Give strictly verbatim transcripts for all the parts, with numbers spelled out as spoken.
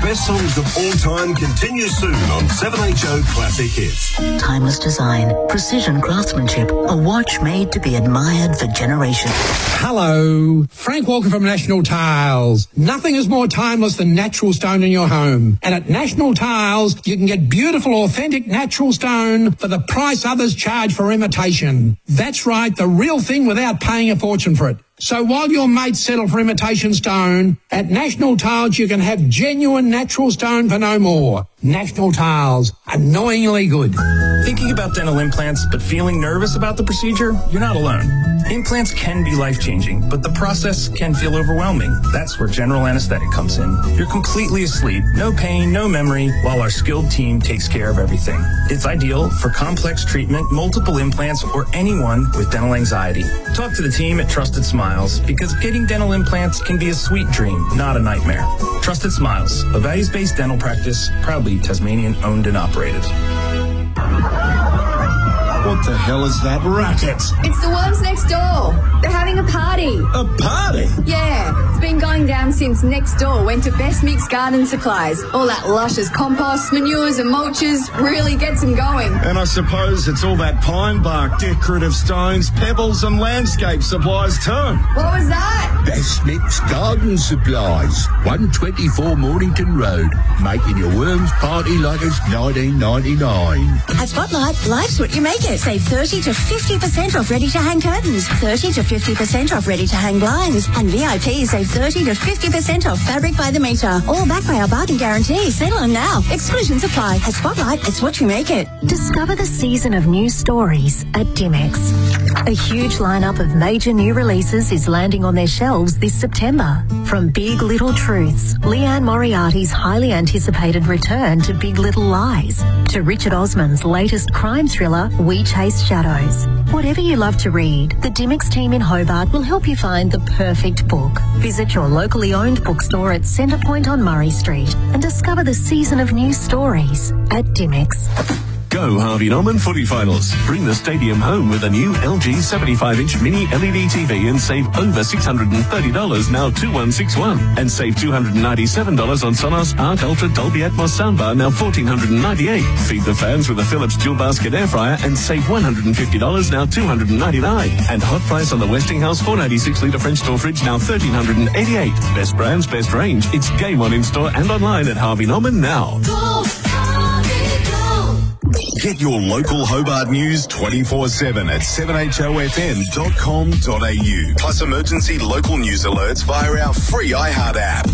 best songs of all time continues soon on seven H O Classic Hits. Timeless design, precision craftsmanship, a watch made to be admired for generations. Hello, Frank Walker from National Tiles. Nothing is more timeless than natural stone in your home. And at National Tiles, you can get beautiful, authentic natural stone for the price others charge for imitation. That's right, the real thing without paying a fortune for it. So while your mates settle for imitation stone, at National Tiles you can have genuine natural stone for no more. National Tiles, annoyingly good. Thinking about dental implants but feeling nervous about the procedure? You're not alone. Implants can be life-changing, but the process can feel overwhelming. That's where general anesthetic comes in. You're completely asleep, no pain, no memory, while our skilled team takes care of everything. It's ideal for complex treatment, multiple implants, or anyone with dental anxiety. Talk to the team at Trusted Smiles, because getting dental implants can be a sweet dream, not a nightmare. Trusted Smiles, a values-based dental practice, proudly Tasmanian owned and operated. What the hell is that racket? It's the ones next door. They're having a party. A party? Yeah, it's been going down since next door went to Best Mix Garden Supplies. All that luscious compost, manures and mulches really gets them going. And I suppose it's all that pine bark, decorative stones, pebbles and landscape supplies too. What was that? Best Mix Garden Supplies, one twenty-four Mornington Road, making your worms party like it's nineteen ninety-nine. At Spotlight, life's what you make it. Save thirty to fifty percent off ready-to-hang curtains, thirty to fifty percent off ready-to-hang blinds, and V I P save thirty to fifty percent off fabric by the metre. All backed by our bargain guarantee. Settle on now. Exclusions apply. At Spotlight, it's what you make it. Discover the season of new stories at Dimex. A huge lineup of major new releases is landing on their shelves this September. From Big Little Truths, Leanne Moriarty's highly anticipated return to Big Little Lies, to Richard Osman's latest crime thriller, We Chase Shadows. Whatever you love to read, the Dimex team in Hobart will help you find the perfect book. Visit your locally owned bookstore at Centrepoint on Murray Street and discover the season of new stories at Dimex. Go Harvey Norman Footy Finals. Bring the stadium home with a new L G seventy-five inch mini L E D T V and save over six hundred thirty dollars, now two one six one. And save two hundred ninety-seven dollars on Sonos Arc Ultra Dolby Atmos soundbar, now one thousand four hundred ninety-eight dollars. Feed the fans with a Philips dual basket air fryer and save one hundred fifty dollars, now two hundred ninety-nine dollars. And hot price on the Westinghouse four ninety-six litre French door fridge, now one thousand three hundred eighty-eight dollars. Best brands, best range. It's game on in-store and online at Harvey Norman now. Go, Harvey, go. Get your local Hobart news twenty-four seven at seven H O F M dot com dot a u. Plus emergency local news alerts via our free iHeart app.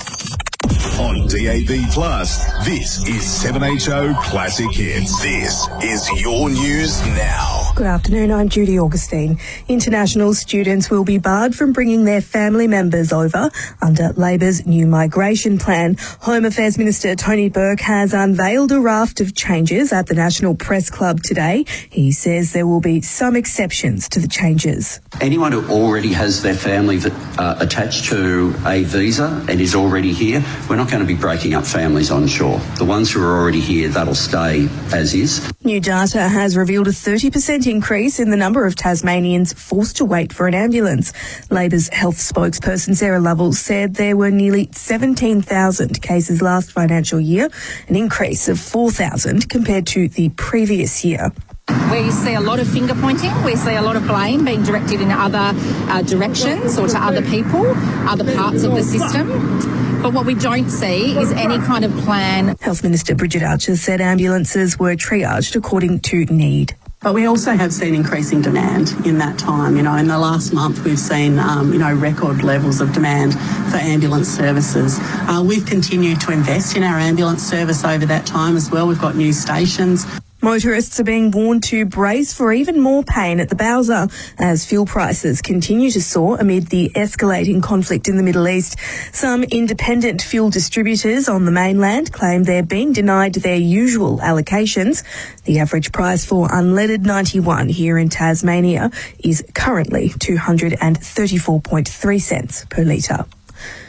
On D A B Plus, this is seven H O Classic Hits. This is your news now. Good afternoon, I'm Judy Augustine. International students will be barred from bringing their family members over under Labor's new migration plan. Home Affairs Minister Tony Burke has unveiled a raft of changes at the National Press Club today. He says there will be some exceptions to the changes. Anyone who already has their family uh, attached to a visa and is already here, we're not going to be breaking up families on shore. The ones who are already here, that'll stay as is. New data has revealed a thirty percent increase in the number of Tasmanians forced to wait for an ambulance. Labor's health spokesperson Sarah Lovell said there were nearly seventeen thousand cases last financial year, an increase of four thousand compared to the previous year. We see a lot of finger pointing, we see a lot of blame being directed in other uh, directions or to other people, other parts of the system. But what we don't see is any kind of plan. Health Minister Bridget Archer said ambulances were triaged according to need. But we also have seen increasing demand in that time. You know, in the last month we've seen, um, you know, record levels of demand for ambulance services. Uh, we've continued to invest in our ambulance service over that time as well. We've got new stations. Motorists are being warned to brace for even more pain at the Bowser as fuel prices continue to soar amid the escalating conflict in the Middle East. Some independent fuel distributors on the mainland claim they're being denied their usual allocations. The average price for unleaded ninety-one here in Tasmania is currently two hundred thirty-four point three cents per litre.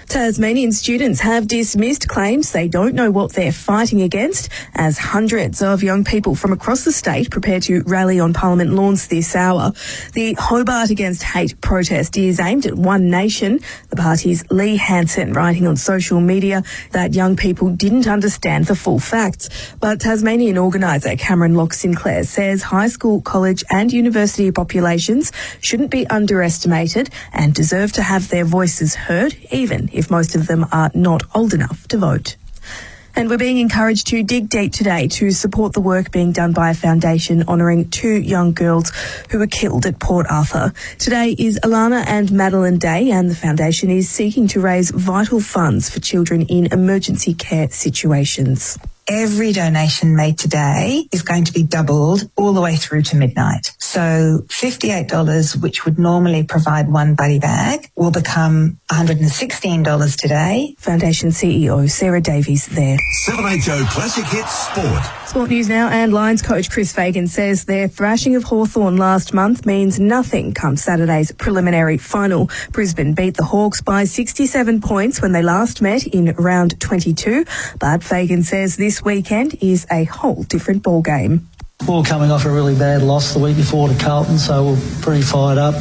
Tasmanian students have dismissed claims they don't know what they're fighting against as hundreds of young people from across the state prepare to rally on Parliament lawns this hour. The Hobart Against Hate protest is aimed at One Nation. The party's Lee Hansen writing on social media that young people didn't understand the full facts. But Tasmanian organiser Cameron Locke Sinclair says high school, college and university populations shouldn't be underestimated and deserve to have their voices heard, even if most of them are not old enough to vote. And we're being encouraged to dig deep today to support the work being done by a foundation honouring two young girls who were killed at Port Arthur. Today is Alana and Madeline Day, and the foundation is seeking to raise vital funds for children in emergency care situations. Every donation made today is going to be doubled all the way through to midnight. So fifty-eight dollars, which would normally provide one buddy bag, will become one hundred sixteen dollars today. Foundation C E O Sarah Davies there. seven H O Classic Hits Sport. Sport news now, and Lions coach Chris Fagan says their thrashing of Hawthorn last month means nothing come Saturday's preliminary final. Brisbane beat the Hawks by sixty-seven points when they last met in round twenty-two, but Fagan says this weekend is a whole different ball game. We're coming off a really bad loss the week before to Carlton, so we're pretty fired up.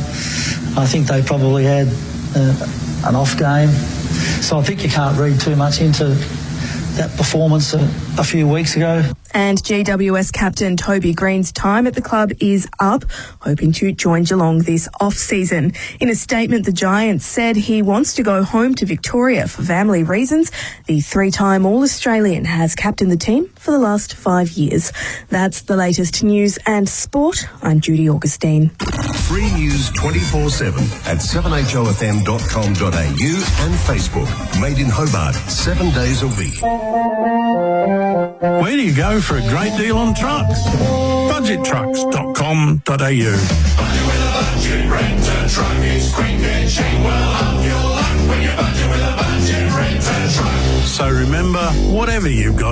I think they probably had uh, an off game, so I think you can't read too much into that performance a, a few weeks ago. And G W S captain Toby Green's time at the club is up, hoping to join Geelong this off-season. In a statement, the Giants said he wants to go home to Victoria for family reasons. The three-time All-Australian has captained the team for the last five years. That's the latest news and sport. I'm Judy Augustine. Free news twenty-four seven at seven H O F M dot com dot A U and Facebook. Made in Hobart, seven days a week. Where do you go for a great deal on trucks? budget trucks dot com dot A U. Budget with a budget, rent a truck is quick and cheap. Well, half your luck when you budget with a budget, rent a truck. So remember, whatever you've got